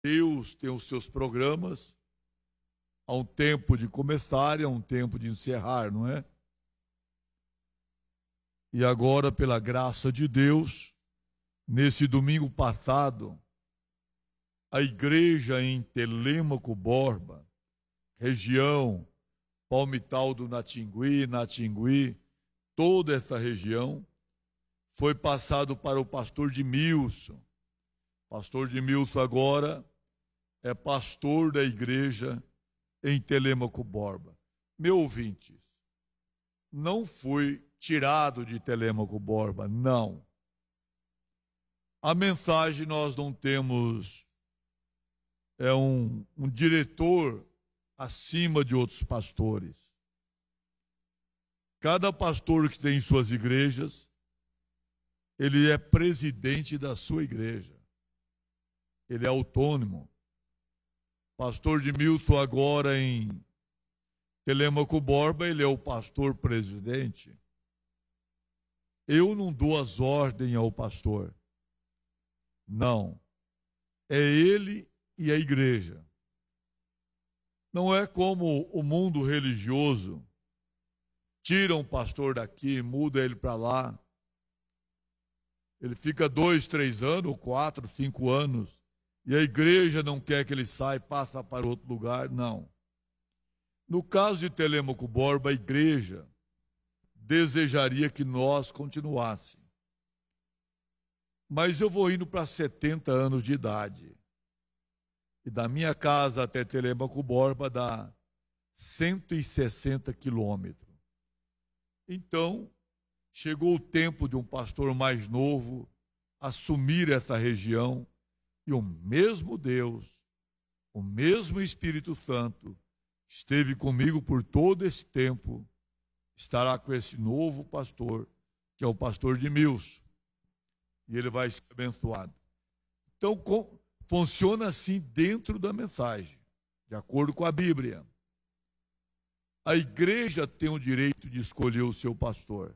Deus tem os seus programas, há um tempo de começar e há um tempo de encerrar, não é? E agora, pela graça de Deus, nesse domingo passado, a igreja em Telêmaco Borba, região Palmital do Natingui, toda essa região, foi passado para o pastor Edmilson. Pastor Edmilson agora é pastor da igreja em Telêmaco Borba. Meu ouvintes, não fui tirado de Telêmaco Borba, não. A mensagem nós não temos um diretor acima de outros pastores. Cada pastor que tem suas igrejas, ele é presidente da sua igreja. Ele é autônomo. Pastor Edmilson agora em Telêmaco Borba, ele é o pastor presidente. Eu não dou as ordens ao pastor. Não. É ele e a igreja. Não é como o mundo religioso. Tira um pastor daqui, muda ele para lá. Ele fica 2, 3 anos, 4, 5 anos. E a igreja não quer que ele saia, passa para outro lugar. Não. No caso de Telêmaco Borba, a igreja desejaria que nós continuássemos. Mas eu vou indo para 70 anos de idade. E da minha casa até Telêmaco Borba dá 160 quilômetros. Então, chegou o tempo de um pastor mais novo assumir essa região. E o mesmo Deus, o mesmo Espírito Santo, esteve comigo por todo esse tempo, estará com esse novo pastor, que é o pastor Edmilson. E ele vai ser abençoado. Então, funciona assim dentro da mensagem, de acordo com a Bíblia. A igreja tem o direito de escolher o seu pastor.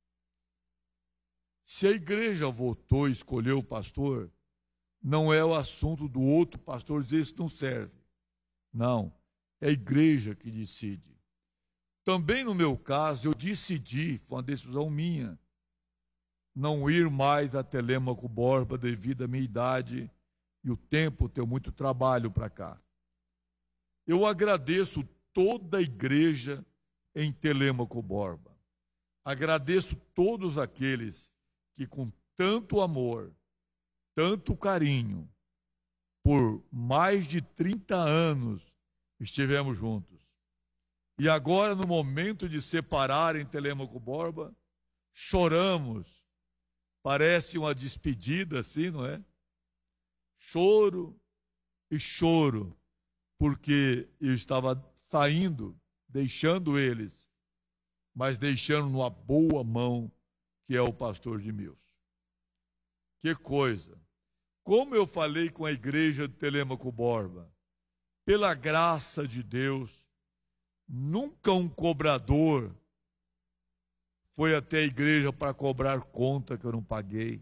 Se a igreja votou e escolheu o pastor, não é o assunto do outro pastor dizer isso não serve. Não, é a igreja que decide. Também no meu caso, eu decidi, foi uma decisão minha, não ir mais a Telêmaco Borba devido à minha idade e o tempo, tenho muito trabalho para cá. Eu agradeço toda a igreja em Telêmaco Borba. Agradeço todos aqueles que com tanto amor, tanto carinho, por mais de 30 anos estivemos juntos. E agora, no momento de separar em Telêmaco Borba, choramos. Parece uma despedida assim, não é? Choro e choro, porque eu estava saindo, deixando eles, mas deixando numa boa mão, que é o pastor Edmilson. Que coisa! Como eu falei com a igreja de Telêmaco Borba, pela graça de Deus, nunca um cobrador foi até a igreja para cobrar conta que eu não paguei.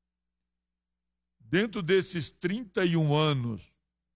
Dentro desses 31 anos,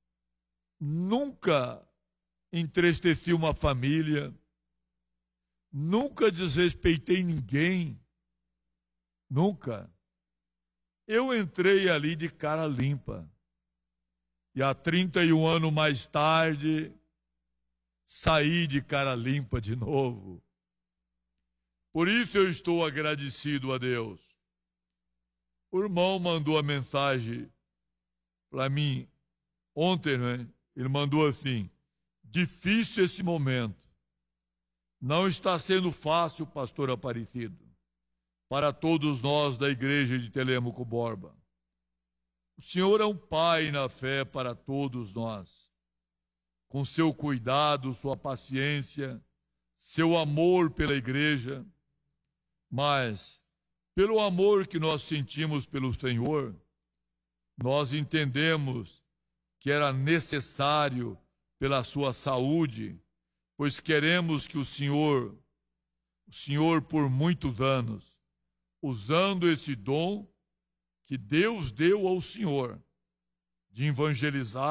nunca entristeci uma família, nunca desrespeitei ninguém, nunca. Eu entrei ali de cara limpa. E há 31 anos mais tarde, saí de cara limpa de novo. Por isso eu estou agradecido a Deus. O irmão mandou a mensagem para mim ontem, né? Ele mandou assim: difícil esse momento. Não está sendo fácil, pastor Aparecido, para todos nós da igreja de Telêmaco Borba. O Senhor é um pai na fé para todos nós. Com seu cuidado, sua paciência, seu amor pela igreja, mas pelo amor que nós sentimos pelo Senhor, nós entendemos que era necessário pela sua saúde, pois queremos que o Senhor por muitos anos, usando esse dom que Deus deu ao Senhor, de evangelizar